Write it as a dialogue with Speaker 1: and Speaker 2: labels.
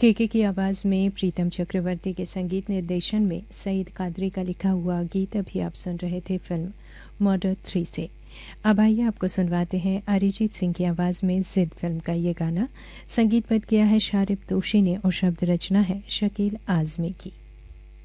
Speaker 1: केके की आवाज़ में प्रीतम चक्रवर्ती के संगीत निर्देशन में सईद कादरी का लिखा हुआ गीत अभी आप सुन रहे थे फिल्म मॉडल 3 से। अब आइए आपको सुनवाते हैं अरिजीत सिंह की आवाज़ में जिद फिल्म का ये गाना। संगीतबद्ध किया है शारिब तोशी ने और शब्द रचना है शकील आज़मी की।